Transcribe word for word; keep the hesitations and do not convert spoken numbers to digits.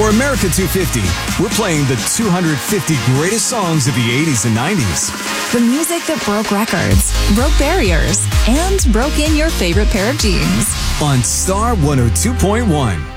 For America two fifty, we're playing the two hundred fifty greatest songs of the eighties and nineties. The music that broke records, broke barriers, and broke in your favorite pair of jeans. On Star one oh two point one.